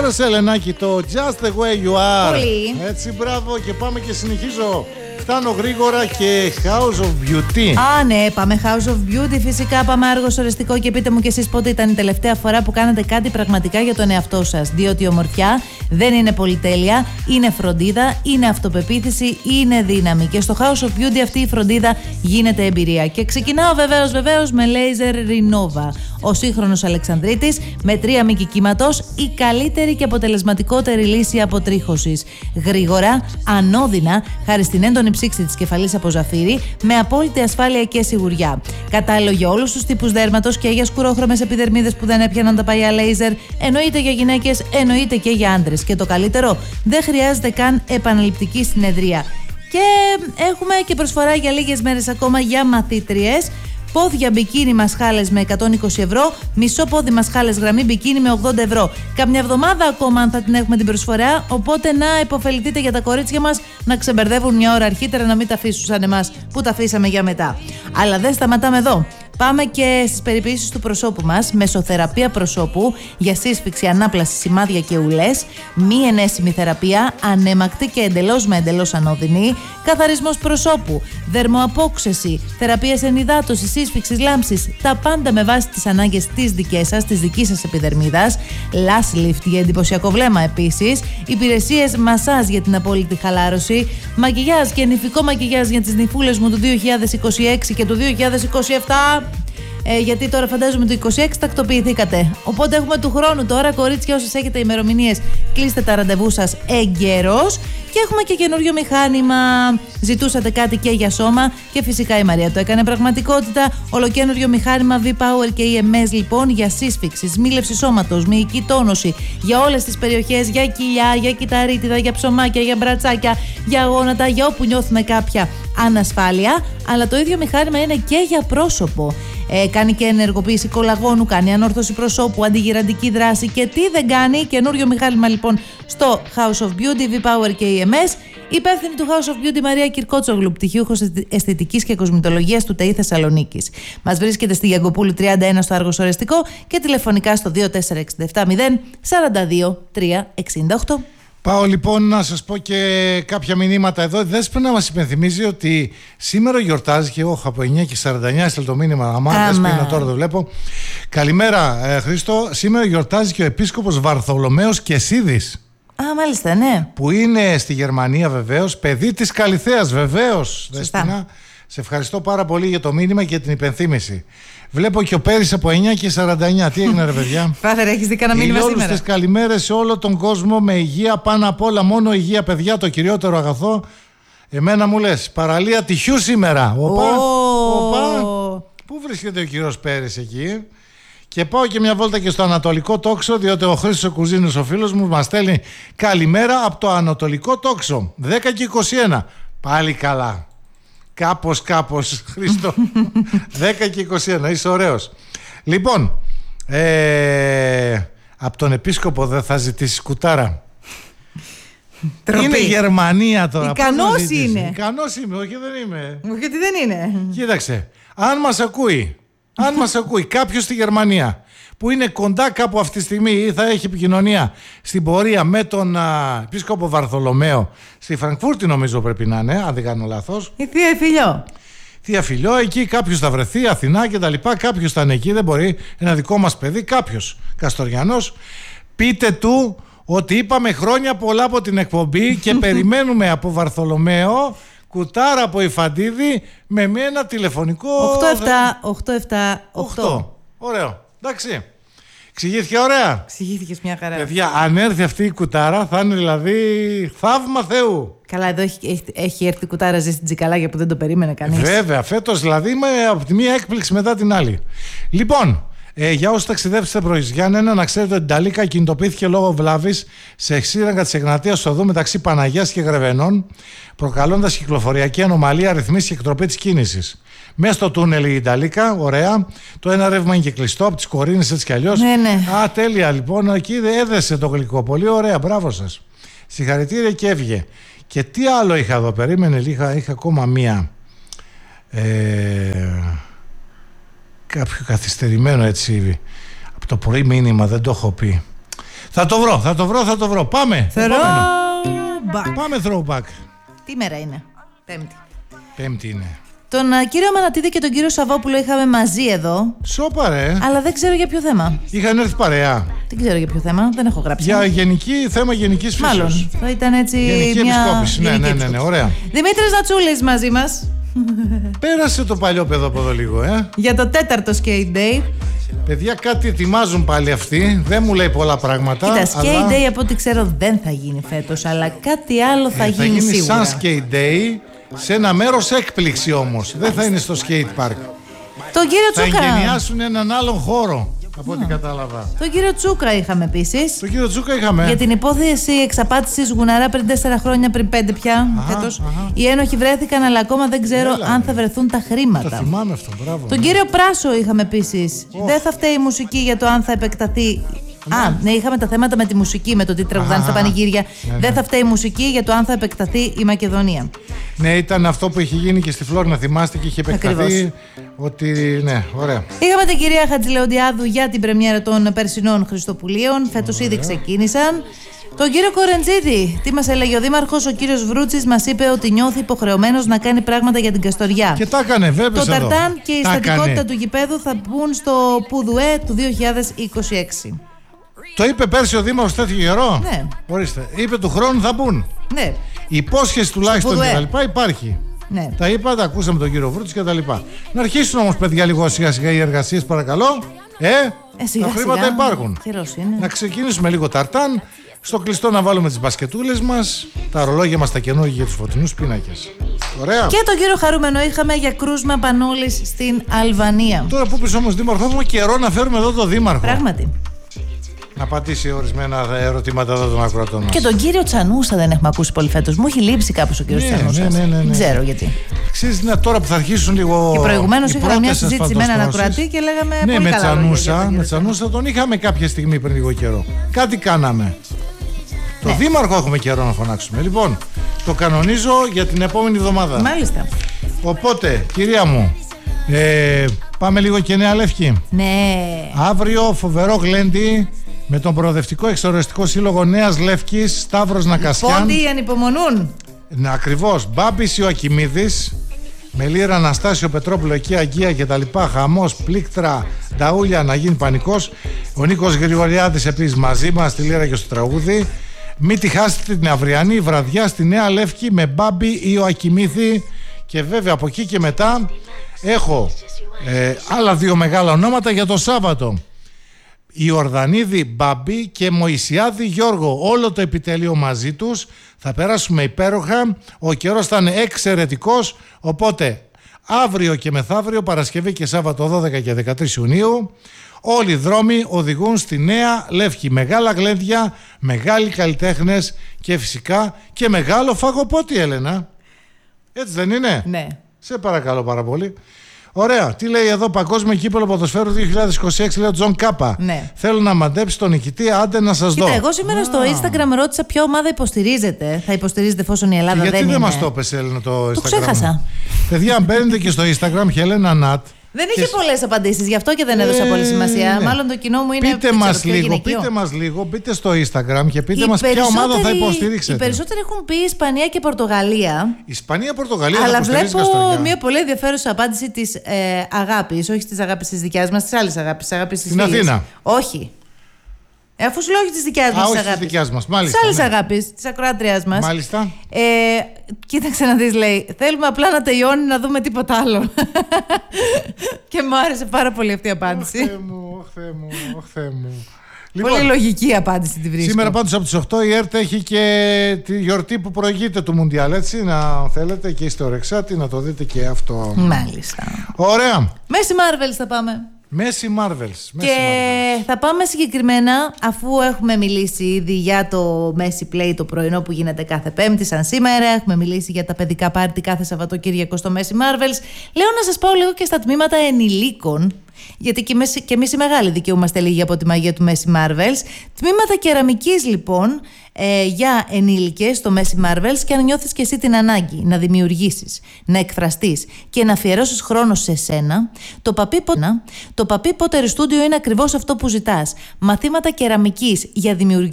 Άρεσε, Ελενάκη, το Just the way you are. Πολύ. Έτσι, μπράβο, και πάμε και συνεχίζω. Φτάνω γρήγορα και House of Beauty. Α, ναι, πάμε House of Beauty. Φυσικά πάμε Άργος Οριστικό και πείτε μου κι εσείς πότε ήταν η τελευταία φορά που κάνατε κάτι πραγματικά για τον εαυτό σας. Διότι η ομορφιά δεν είναι πολυτέλεια, είναι φροντίδα, είναι αυτοπεποίθηση, είναι δύναμη. Και στο House of Beauty αυτή η φροντίδα γίνεται εμπειρία. Και ξεκινάω βεβαίως με Laser Renova. Ο σύγχρονος Αλεξανδρίτης με 3 μήκη κύματος, η καλύτερη και αποτελεσματικότερη λύση αποτρίχωσης. Γρήγορα, ανώδυνα, χάρη στην έντονη ψήξη της κεφαλής από ζαφύρι, με απόλυτη ασφάλεια και σιγουριά. Κατάλληλο για όλους τους τύπους δέρματος, και για σκουρόχρωμες επιδερμίδες που δεν έπιαναν τα παλιά λέιζερ, εννοείται για γυναίκες, εννοείται και για άντρες. Και το καλύτερο, δεν χρειάζεται καν επαναληπτική συνεδρία. Και έχουμε και προσφορά για λίγες μέρες ακόμα για μαθήτριες. Πόδια μπικίνι μασχάλες με 120 ευρώ, μισό πόδι μασχάλες γραμμή μπικίνι με 80 ευρώ. Καμιά εβδομάδα ακόμα αν θα την έχουμε την προσφορά, οπότε να υποφεληθείτε για τα κορίτσια μας να ξεμπερδεύουν μια ώρα αρχίτερα, να μην τα αφήσουν σαν εμάς που τα αφήσαμε για μετά. Αλλά δεν σταματάμε εδώ. Πάμε και στις περιποίησεις του προσώπου μας. Μεσοθεραπεία προσώπου για σύσφυξη, ανάπλαση, σημάδια και ουλές. Μη ενέσιμη θεραπεία, ανέμακτη και εντελώς ανώδυνη. Καθαρισμός προσώπου, δερμοαπόξεση, θεραπείες ενυδάτωσης, σύσφυξης, λάμψης. Τα πάντα με βάση τις ανάγκες της δικής σας, της δικής σας επιδερμίδας. Lash lift για εντυπωσιακό βλέμμα επίσης. Υπηρεσίες μασάζ για την απόλυτη χαλάρωση. Μακιγιάζ και νυφικό μακιγιάζ για τις νυφούλες μου του 2026 και του 2027. Γιατί τώρα φαντάζομαι το 26 τακτοποιηθήκατε. Οπότε έχουμε του χρόνου τώρα, κορίτσια, όσες έχετε ημερομηνίες, κλείστε τα ραντεβού σας εγκαίρως. Και έχουμε και καινούριο μηχάνημα. Ζητούσατε κάτι και για σώμα, και φυσικά η Μαρία το έκανε πραγματικότητα. Ολοκένουριο μηχάνημα V-Power και EMS λοιπόν για σύσφυξη, σμίλευση σώματος, μυϊκή τόνωση για όλες τις περιοχές, για κοιλιά, για κυταρίτιδα, για ψωμάκια, για μπρατσάκια, για γόνατα, για όπου νιώθουμε κάποια ανασφάλεια. Αλλά το ίδιο μηχάνημα είναι και για πρόσωπο. Κάνει και ενεργοποίηση κολαγόνου, κάνει ανόρθωση προσώπου, αντιγυραντική δράση και τι δεν κάνει. Καινούριο μηχάνημα λοιπόν στο House of Beauty, V-Power και EMS. Υπεύθυνη του House of Beauty Μαρία Κυρκότσογλου, πτυχίουχος αισθητικής και κοσμητολογίας του ΤΕΗ Θεσσαλονίκης. Μας βρίσκεται στη Γιαγκοπούλου 31 στο Άργος Οριστικό και τηλεφωνικά στο 24670 42 368. Πάω λοιπόν να σας πω και κάποια μηνύματα εδώ. Δέσποινα να μας υπενθυμίζει ότι σήμερα γιορτάζει, και εγώ από 9:49 έστειλε το μήνυμα. Αμά, Δέσποινα, τώρα το βλέπω. Καλημέρα, Χρήστο. Σήμερα γιορτάζει και ο επίσκοπος Βαρθολομαίος Κεσίδης. Α, μάλιστα, ναι. Που είναι στη Γερμανία βεβαίως, παιδί της Καλιθέας, βεβαίως. Δέσποινα, σε ευχαριστώ πάρα πολύ για το μήνυμα και την υπενθύμηση. Βλέπω και ο Πέρης από 9:49. Τι έγινε, ρε παιδιά? Φάδερ, έχεις δει κανένα μήνυμα σήμερα? Όλους τις καλημέρες σε όλο τον κόσμο, με υγεία πάνω απ' όλα. Μόνο υγεία, παιδιά, το κυριότερο αγαθό. Εμένα μου λες, παραλία τυχιού σήμερα. Οπα. Πού βρίσκεται ο κύριος Πέρης εκεί? Και πάω και μια βόλτα και στο Ανατολικό Τόξο, διότι ο Χρήστος ο Κουζίνος, ο φίλος μου, μας στέλνει καλημέρα από το Ανατολικό Τόξο. 10:21. Πάλι καλά. Κάπως, Χρήστο. 10:21, είσαι ωραίος. Λοιπόν, από τον επίσκοπο δεν θα ζητήσεις κουτάρα? Τροπή. Είναι Γερμανία τώρα. Ικανός είναι. Ικανός είμαι, όχι δεν είμαι. Γιατί δεν είναι. Κοίταξε, αν μας ακούει κάποιος στη Γερμανία που είναι κοντά κάπου αυτή τη στιγμή ή θα έχει επικοινωνία στην πορεία με τον επίσκοπο Βαρθολομαίο, στη Φραγκφούρτη νομίζω πρέπει να είναι, αν δεν κάνω λάθος. Η Θεία Φιλιό. Θεία Φιλιό, εκεί κάποιος θα βρεθεί, Αθηνά και τα λοιπά, κάποιος θα είναι εκεί, δεν μπορεί, ένα δικό μας παιδί, κάποιος Καστοριανός. Πείτε του ότι είπαμε χρόνια πολλά από την εκπομπή και περιμένουμε από Βαρθολομαίο κουτάρα από Ιφαντίδη με ένα τηλεφωνικό 878. Ωραίο, εντάξει. Εξηγήθηκε ωραία. Εξηγήθηκες μια χαρά. Παιδιά, αν έρθει αυτή η κουτάρα θα είναι δηλαδή θαύμα Θεού. Καλά, εδώ έχει έρθει κουτάρα ζέστη τζικαλάκια που δεν το περίμενε κανείς. Βέβαια, φέτος δηλαδή από τη μία έκπληξη μετά την άλλη. Λοιπόν, για όσους ταξιδέψετε προς Γιάννενα, να ξέρετε ότι η Νταλίκα κινητοποιήθηκε λόγω βλάβης σε σύραγγα της Εγνατίας οδού μεταξύ Παναγιάς και Γρεβενών, προκαλώντας κυκλοφοριακή ανομαλία, ρυθμίσει και εκτροπή της κίνησης. Μέσα στο τούνελ η Νταλίκα, ωραία. Το ένα ρεύμα είναι και κλειστό από τις Κορίνες έτσι κι αλλιώς. Ναι. Α, τέλεια λοιπόν. Εκεί έδεσε το γλυκό. Πολύ ωραία, μπράβο σας. Συγχαρητήρια και έβγε. Και τι άλλο είχα εδώ, περίμενε, είχα ακόμα μία. Κάποιο καθυστερημένο έτσι από το πρωί μήνυμα, δεν το έχω πει. Θα το βρω. Πάμε. Throwback. Πάμε throwback. Τι μέρα είναι? Πέμπτη είναι. Τον κύριο Μανατίδη και τον κύριο Σαββόπουλο είχαμε μαζί εδώ. Σόπα ρε. Αλλά δεν ξέρω για ποιο θέμα. Είχαν έρθει παρέα. Δεν ξέρω για ποιο θέμα, δεν έχω γράψει. Για θέμα γενικής φύσεως. Μάλλον θα ήταν έτσι. Γενική μια επισκόπηση. Ναι, ωραία. Δημήτρης Νατσούλης μαζί μας. Πέρασε το παλιό παιδό από εδώ λίγο, Για το 4ο Skate Day. Παιδιά, κάτι ετοιμάζουν πάλι αυτοί. Δεν μου λέει πολλά πράγματα. Κοίτα, Skate Day από ό,τι ξέρω δεν θα γίνει φέτος, αλλά κάτι άλλο θα γίνει σίγουρα. Σαν Skate Day, σε ένα μέρος έκπληξη όμως. Δεν θα είναι στο skate park. Τον κύριο Τσούκρα. Θα εγκαινιάσουν έναν άλλον χώρο, από ό,τι κατάλαβα. Τον κύριο Τσούκρα είχαμε επίσης. Τον κύριο Τσούκρα είχαμε. Για την υπόθεση εξαπάτησης Γουναρά πριν 4 χρόνια, πριν 5 πια. Φέτος. Οι ένοχοι βρέθηκαν, αλλά ακόμα δεν ξέρω αν θα βρεθούν τα χρήματα. Το θυμάμαι αυτό, μπράβο. Τον κύριο Πράσο είχαμε επίσης. Δεν θα φταίει η μουσική για το αν θα επεκταθεί. Ναι, είχαμε τα θέματα με τη μουσική, με το τι τραγουδάνε στα πανηγύρια. Δεν θα φταίει η μουσική για το αν θα επεκταθεί η Μακεδονία. Ναι, ήταν αυτό που είχε γίνει και στη Φλόρινα, θυμάστε, και είχε επεκταθεί. Ακριβώς. Ότι. Ναι, ωραία. Είχαμε την κυρία Χατζηλεοντιάδου για την πρεμιέρα των περσινών Χριστοπουλίων. Φέτος ήδη ξεκίνησαν. Τον κύριο Κορεντζίδη, τι μας έλεγε ο Δήμαρχος, ο κύριος Βρούτσης μας είπε ότι νιώθει υποχρεωμένος να κάνει πράγματα για την Καστοριά. Και τα έκανε, βέβαια. Το ταρτάν και η στατικότητα του γηπέδου θα μπουν στο Πουδουέ του 2026. Το είπε πέρσι ο Δήμαρχος τέτοιο καιρό. Ναι. Ορίστε. Είπε του χρόνου θα μπουν. Ναι. Η υπόσχεση τουλάχιστον και τα λοιπά υπάρχει. Ναι. Τα είπα, τα ακούσαμε τον κύριο Βρούτση και τα λοιπά. Να αρχίσουν όμως, παιδιά, λίγο σιγά σιγά οι εργασίες, παρακαλώ. Σιγά, τα χρήματα σιγά, υπάρχουν. είναι. Να ξεκινήσουμε λίγο ταρτάν. Στο κλειστό να βάλουμε τις μπασκετούλες μας, τα ρολόγια μας τα καινούργια για τους φωτεινούς πίνακες. Ωραία. Και τον κύριο Χαρούμενο είχαμε για κρούσμα πανόλης στην Αλβανία. Τώρα που πεις όμως Δήμαρχο, έχουμε καιρό να φέρουμε εδώ τον Δήμαρχο. Πράγματι. Να πατήσει ορισμένα ερωτήματα εδώ των ακροατών μας. Και τον κύριο Τσανούσα δεν έχουμε ακούσει πολύ φέτος. Μου έχει λείψει κάπως ο κύριος Τσανούσας. Ναι. Δεν ξέρω γιατί. Ξέρεις, τώρα που θα αρχίσουν λίγο. Και προηγουμένως είχαμε μια συζήτηση με έναν ακροατή και λέγαμε. Ναι, πολύ με Τσανούσα τον είχαμε κάποια στιγμή πριν λίγο καιρό. Κάτι κάναμε. Το Δήμαρχο έχουμε καιρό να φωνάξουμε. Λοιπόν, το κανονίζω για την επόμενη εβδομάδα. Μάλιστα. Οπότε, κυρία μου, πάμε λίγο και Νέα Λεύκη. Ναι. Αύριο φοβερό γλέντι με τον Προοδευτικό Εξορρεστικό Σύλλογο Νέας Λεύκης, Σταύρος Νακασιάν. Πόντιοι ανυπομονούν. Ναι, ακριβώς. Μπάμπης Ιωακιμίδης, Μελίρα Αναστάσιο Πετρόπουλο, εκεί Αγία και τα λοιπά. Χαμός, πλήκτρα, νταούλια, να γίνει πανικός. Ο Νίκος Γρηγοριάδης επίσης μαζί μας στη λίρα και στο τραγούδι. Μην τη χάσετε την αυριανή βραδιά στη Νέα Λεύκη με Μπάμπη Ιωακιμίδη. Και βέβαια από εκεί και μετά έχω άλλα δύο μεγάλα ονόματα για το Σάββατο. Ιορδανίδη Μπάμπη και Μωυσιάδη Γιώργο. Όλο το επιτελείο μαζί τους. Θα περάσουμε υπέροχα. Ο καιρός θα είναι εξαιρετικός. Οπότε αύριο και μεθαύριο, Παρασκευή και Σάββατο 12 και 13 Ιουνίου, όλοι οι δρόμοι οδηγούν στη Νέα Λεύκη. Μεγάλα γλέντια, μεγάλοι καλλιτέχνες και φυσικά και μεγάλο φαγοπότη, Έλενα. Έτσι δεν είναι? Ναι. Σε παρακαλώ πάρα πολύ. Ωραία. Τι λέει εδώ, Παγκόσμιο Κύπελλο Ποδοσφαίρου 2026, λέει ο Τζον Κάπα. Ναι. Θέλω να μαντέψει τον νικητή, άντε να σας δω. Κοίτα, εγώ σήμερα στο Instagram ρώτησα ποια ομάδα υποστηρίζετε. Θα υποστηρίζετε εφόσον η Ελλάδα δεν είναι. Γιατί δεν μας το έπεσε, Έλενα, το Instagram? Το ξέχασα. Παιδιά, αν μπαίνετε και στο Instagram, Χέλενα Νατ. Δεν είχε πολλές απαντήσεις, γι' αυτό και δεν έδωσα πολύ σημασία. Ναι. Μάλλον το κοινό μου είναι πείτε μας λίγο, μπείτε στο Instagram και πείτε μας ποια ομάδα θα υποστηρίξετε. Οι περισσότεροι έχουν πει Ισπανία και Πορτογαλία. Ισπανία-Πορτογαλία. Αλλά βλέπω μια πολύ ενδιαφέρουσα απάντηση της Αγάπης, όχι της Αγάπης της δικιάς μας, της άλλης Αγάπης. Στην Αθήνα. Όχι. Αφού σου λέω όχι τη δικιά μας αγάπη. Τη δικιά μας, μάλιστα. Τη άλλη αγάπη, τη ακροάτριά μας. Μάλιστα. Κοίταξε να δεις, λέει. Θέλουμε απλά να τελειώνει να δούμε τίποτα άλλο. Και μου άρεσε πάρα πολύ αυτή η απάντηση. Ωχ, Θεέ μου. Πολύ λογική απάντηση τη βρίσκω. Σήμερα πάντως από τις 8 η ΕΡΤ έχει και τη γιορτή που προηγείται του Μουντιάλ, έτσι. Να θέλετε και είστε ορεξάτοι να το δείτε και αυτό. Μάλιστα. Ωραία. Μέση Marvels θα πάμε. Μέση Marvels. Και θα πάμε συγκεκριμένα, αφού έχουμε μιλήσει ήδη για το Messi Play το πρωινό που γίνεται κάθε Πέμπτη, σαν σήμερα. Έχουμε μιλήσει για τα παιδικά πάρτι κάθε Σαββατοκύριακο στο Messi Marvels. Λέω να σας πάω λίγο και στα τμήματα ενηλίκων, γιατί και εμείς οι μεγάλοι δικαιούμαστε λίγοι από τη μαγεία του Messi Marvels. Τμήματα κεραμικής, λοιπόν, για ενήλικες στο Messi Marvels, και αν νιώθεις και εσύ την ανάγκη να δημιουργήσεις, να εκφραστείς και να αφιερώσεις χρόνο σε σένα, το Papi Pottery Studio είναι ακριβώς αυτό που ζητάς. Μαθήματα κεραμικής για δημιουργία